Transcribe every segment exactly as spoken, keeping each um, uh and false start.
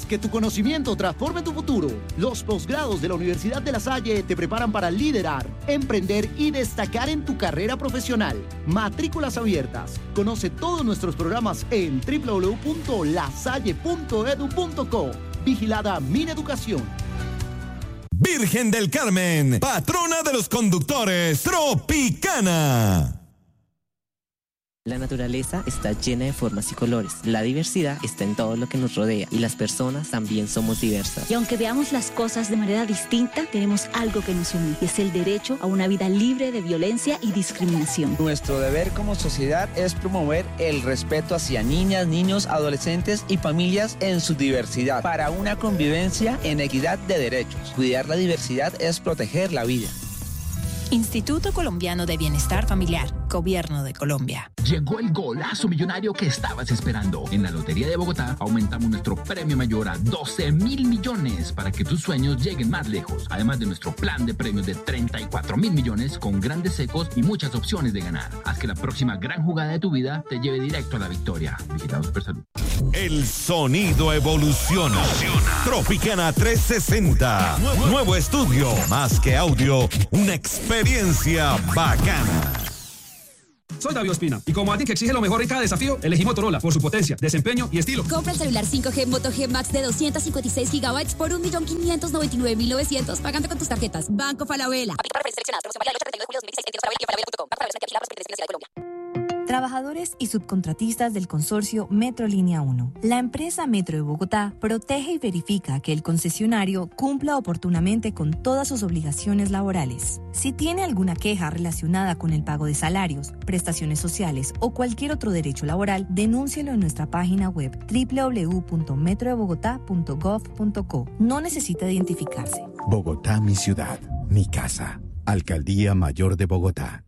quieres que tu conocimiento transforme tu futuro, los posgrados de la Universidad de La Salle te preparan para liderar, emprender y destacar en tu carrera profesional. Matrículas abiertas. Conoce todos nuestros programas en doble u doble u doble u punto lasalle punto edu punto co. Vigilada Mineducación. Virgen del Carmen, patrona de los conductores, Tropicana. La naturaleza está llena de formas y colores. La diversidad está en todo lo que nos rodea y las personas también somos diversas. Y aunque veamos las cosas de manera distinta, tenemos algo que nos une y es el derecho a una vida libre de violencia y discriminación. Nuestro deber como sociedad es promover el respeto hacia niñas, niños, adolescentes y familias en su diversidad para una convivencia en equidad de derechos. Cuidar la diversidad es proteger la vida. Instituto Colombiano de Bienestar Familiar, Gobierno de Colombia. Llegó el golazo millonario que estabas esperando. En la Lotería de Bogotá aumentamos nuestro premio mayor a doce mil millones para que tus sueños lleguen más lejos. Además de nuestro plan de premios de treinta y cuatro mil millones con grandes secos y muchas opciones de ganar. Haz que la próxima gran jugada de tu vida te lleve directo a la victoria. Vigilado Supersalud. El sonido evoluciona. Tropicana trescientos sesenta. Nuevo, nuevo estudio. Más que audio, una experiencia bacana. Soy David Ospina y como alguien que exige lo mejor en cada desafío, elegí Motorola por su potencia, desempeño y estilo. Compra el celular cinco G Moto G Max de doscientos cincuenta y seis gigabytes por un millón quinientos noventa y nueve mil novecientos pagando con tus tarjetas. Banco Falabella. Aplica para seleccionadas. Promoción válida del ocho al treinta y uno de julio de dos mil dieciséis en tiendas Falabella y falabella punto com. Banco Falabella vigilado por Superintendencia Financiera de Colombia. Trabajadores y subcontratistas del consorcio Metro Línea uno. La empresa Metro de Bogotá protege y verifica que el concesionario cumpla oportunamente con todas sus obligaciones laborales. Si tiene alguna queja relacionada con el pago de salarios, prestaciones sociales o cualquier otro derecho laboral, denúncielo en nuestra página web doble u doble u doble u punto metro de bogotá punto gov punto co. No necesita identificarse. Bogotá, mi ciudad, mi casa. Alcaldía Mayor de Bogotá.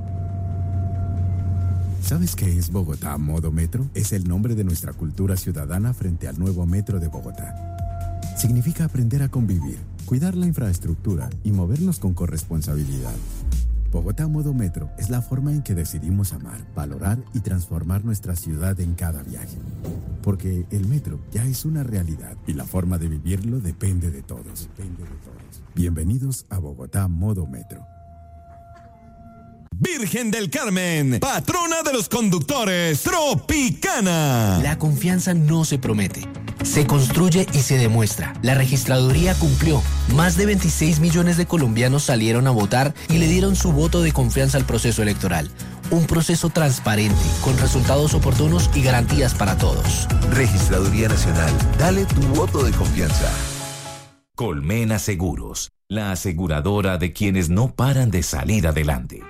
¿Sabes qué es Bogotá Modo Metro? Es el nombre de nuestra cultura ciudadana frente al nuevo Metro de Bogotá. Significa aprender a convivir, cuidar la infraestructura y movernos con corresponsabilidad. Bogotá Modo Metro es la forma en que decidimos amar, valorar y transformar nuestra ciudad en cada viaje. Porque el metro ya es una realidad y la forma de vivirlo depende de todos. Depende de todos. Bienvenidos a Bogotá Modo Metro. Virgen del Carmen, patrona de los conductores, Tropicana. La confianza no se promete, se construye y se demuestra. La registraduría cumplió. Más de veintiséis millones de colombianos salieron a votar y le dieron su voto de confianza al proceso electoral. Un proceso transparente, con resultados oportunos y garantías para todos. Registraduría Nacional, dale tu voto de confianza. Colmena Seguros, la aseguradora de quienes no paran de salir adelante.